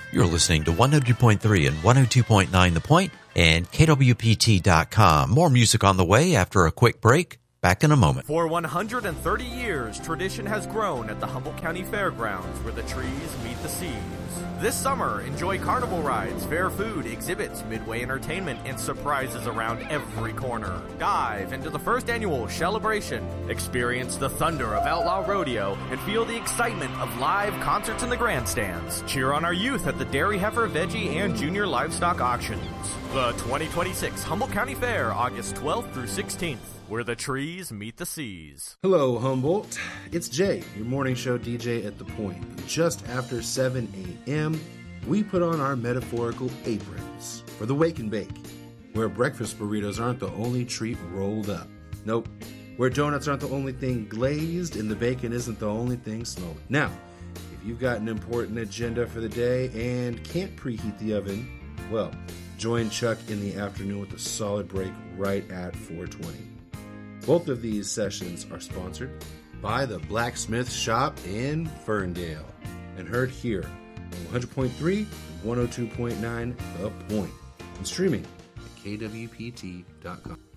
You're listening to 100.3 and 102.9 The Point and KWPT.com. More music on the way after a quick break. Back in a moment. For 130 years, tradition has grown at the Humboldt County Fairgrounds where the trees meet the seas. This summer, enjoy carnival rides, fair food, exhibits, midway entertainment, and surprises around every corner. Dive into the first annual Celebration. Experience the thunder of Outlaw Rodeo and feel the excitement of live concerts in the grandstands. Cheer on our youth at the Dairy Heifer, Veggie, and Junior Livestock Auctions. The 2026 Humboldt County Fair, August 12th through 16th. Where the trees meet the seas. Hello, Humboldt. It's Jay, your morning show DJ at The Point. Just after 7 a.m., we put on our metaphorical aprons for the Wake and Bake, where breakfast burritos aren't the only treat rolled up. Nope. Where donuts aren't the only thing glazed and the bacon isn't the only thing snowing. Now, if you've got an important agenda for the day and can't preheat the oven, well, join Chuck in the afternoon with a solid break right at 4:20. Both of these sessions are sponsored by the Blacksmith Shop in Ferndale and heard here on 100.3 and 102.9 The Point and streaming at kwpt.com.